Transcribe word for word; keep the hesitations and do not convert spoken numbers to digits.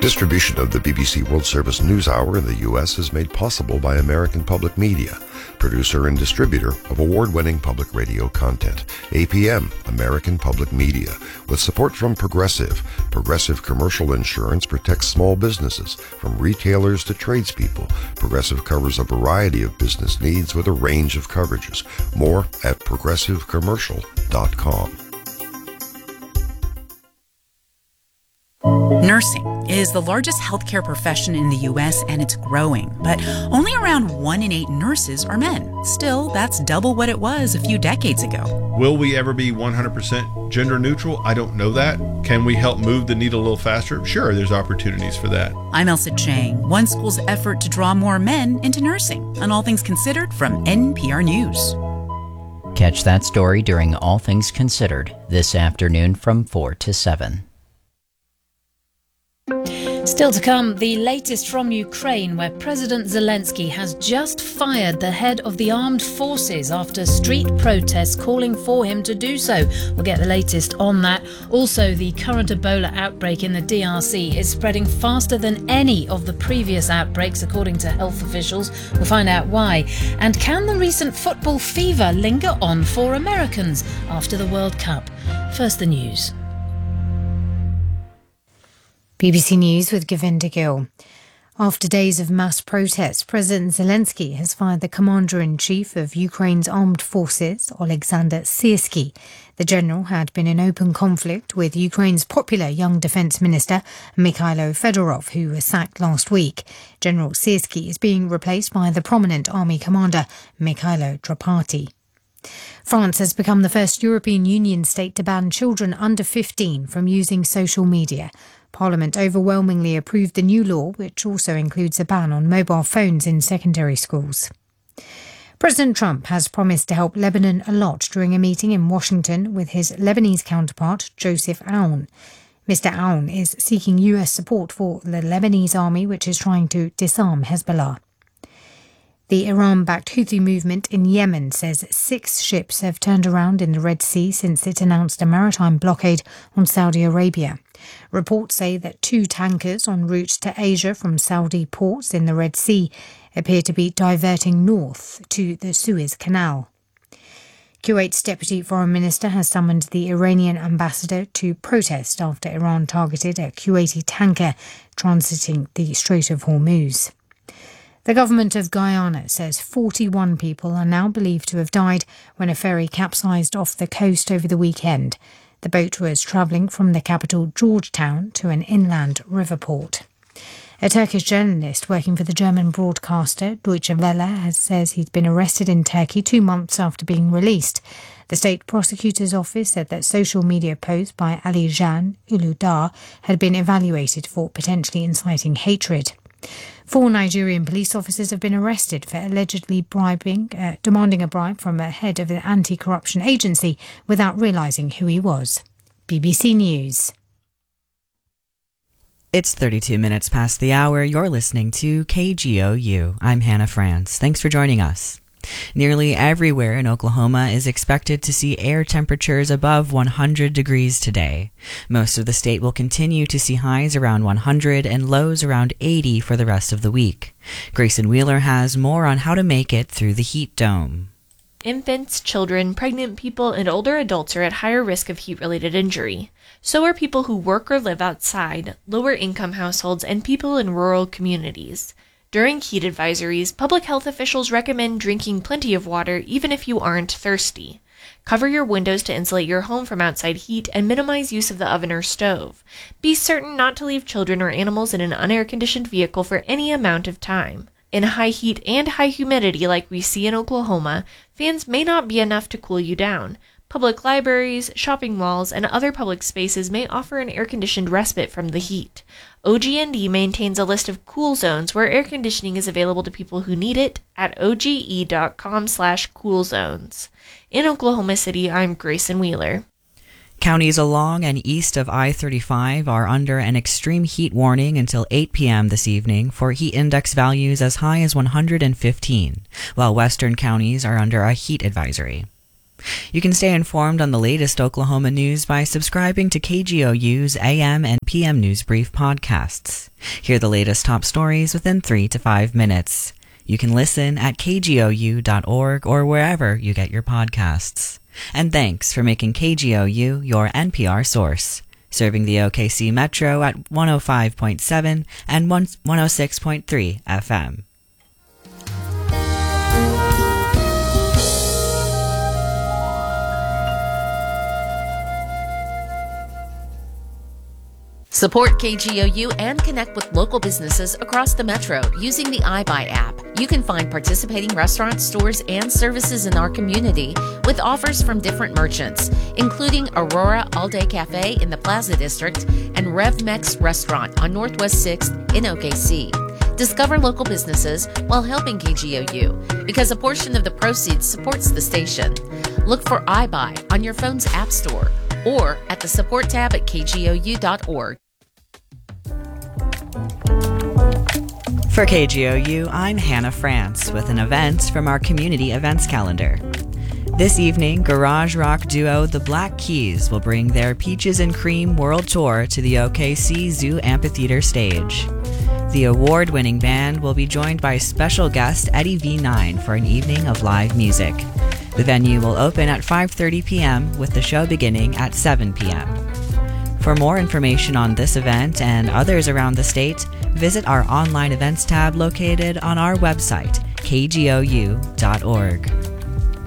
Distribution of the B B C World Service News Hour in the U S is made possible by American Public Media, producer and distributor of award-winning public radio content. A P M, American Public Media, with support from Progressive. Progressive Commercial Insurance protects small businesses, from retailers to tradespeople. Progressive covers a variety of business needs with a range of coverages. More at progressive commercial dot com. Nursing is the largest healthcare profession in the U S and it's growing, but only around one in eight nurses are men. Still, that's double what it was a few decades ago. Will we ever be one hundred percent gender neutral? I don't know that. Can we help move the needle a little faster? Sure, there's opportunities for that. I'm Elsa Chang. One school's effort to draw more men into nursing. On All Things Considered from N P R News. Catch that story during All Things Considered this afternoon from four to seven. Still to come, the latest from Ukraine, where President Zelensky has just fired the head of the armed forces after street protests calling for him to do so. We'll get the latest on that. Also, the current Ebola outbreak in the D R C is spreading faster than any of the previous outbreaks, according to health officials. We'll find out why. And can the recent football fever linger on for Americans after the World Cup? First, the news. B B C News with Govinda Gill. After days of mass protests, President Zelensky has fired the Commander-in-Chief of Ukraine's armed forces, Oleksandr Syrsky. The general had been in open conflict with Ukraine's popular young defence minister, Mikhailo Fedorov, who was sacked last week. General Syrsky is being replaced by the prominent army commander, Mikhailo Drapati. France has become the first European Union state to ban children under fifteen from using social media. Parliament overwhelmingly approved the new law, which also includes a ban on mobile phones in secondary schools. President Trump has promised to help Lebanon a lot during a meeting in Washington with his Lebanese counterpart, Joseph Aoun. Mister Aoun is seeking U S support for the Lebanese army, which is trying to disarm Hezbollah. The Iran-backed Houthi movement in Yemen says six ships have turned around in the Red Sea since it announced a maritime blockade on Saudi Arabia. Reports say that two tankers en route to Asia from Saudi ports in the Red Sea appear to be diverting north to the Suez Canal. Kuwait's Deputy Foreign Minister has summoned the Iranian ambassador to protest after Iran targeted a Kuwaiti tanker transiting the Strait of Hormuz. The government of Guyana says forty-one people are now believed to have died when a ferry capsized off the coast over the weekend. The boat was travelling from the capital Georgetown to an inland river port. A Turkish journalist working for the German broadcaster Deutsche Welle has says he'd been arrested in Turkey two months after being released. The state prosecutor's office said that social media posts by Ali Can Uludağ had been evaluated for potentially inciting hatred. Four Nigerian police officers have been arrested for allegedly bribing, uh, demanding a bribe from a head of the anti-corruption agency without realising who he was. B B C News. It's thirty-two minutes past the hour. You're listening to K G O U. I'm Hannah France. Thanks for joining us. Nearly everywhere in Oklahoma is expected to see air temperatures above one hundred degrees today. Most of the state will continue to see highs around one hundred and lows around eighty for the rest of the week. Grayson Wheeler has more on how to make it through the heat dome. Infants, children, pregnant people, and older adults are at higher risk of heat-related injury. So are people who work or live outside, lower-income households, and people in rural communities. During heat advisories, public health officials recommend drinking plenty of water even if you aren't thirsty. Cover your windows to insulate your home from outside heat and minimize use of the oven or stove. Be certain not to leave children or animals in an unair-conditioned vehicle for any amount of time. In high heat and high humidity like we see in Oklahoma, fans may not be enough to cool you down. Public libraries, shopping malls, and other public spaces may offer an air-conditioned respite from the heat. O G and E maintains a list of cool zones where air conditioning is available to people who need it at O G E dot com slash cool zones. In Oklahoma City, I'm Grayson Wheeler. Counties along and east of I thirty-five are under an extreme heat warning until eight p.m. this evening for heat index values as high as one hundred fifteen, while western counties are under a heat advisory. You can stay informed on the latest Oklahoma news by subscribing to K G O U's A M and P M News Brief podcasts. Hear the latest top stories within three to five minutes. You can listen at k g o u dot org or wherever you get your podcasts. And thanks for making K G O U your N P R source, serving the O K C Metro at one oh five point seven and one oh six point three F M. Support K G O U and connect with local businesses across the metro using the iBuy app. You can find participating restaurants, stores, and services in our community with offers from different merchants, including Aurora All Day Cafe in the Plaza District and RevMex Restaurant on Northwest sixth in O K C. Discover local businesses while helping K G O U because a portion of the proceeds supports the station. Look for iBuy on your phone's app store or at the support tab at k g o u dot org. For K G O U, I'm Hannah France with an event from our community events calendar. This evening, garage rock duo The Black Keys will bring their Peaches and Cream World Tour to the O K C Zoo Amphitheater stage. The award-winning band will be joined by special guest Eddie V nine for an evening of live music. The venue will open at five thirty p.m. with the show beginning at seven p.m. For more information on this event and others around the state, visit our online events tab located on our website, k g o u dot org.